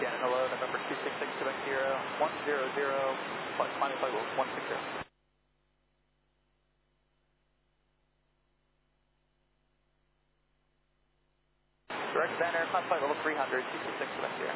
Shannon, hello, November 266 Quebec 100, climbing flight level 160. Direct center, climb flight level 300, 266 Quebec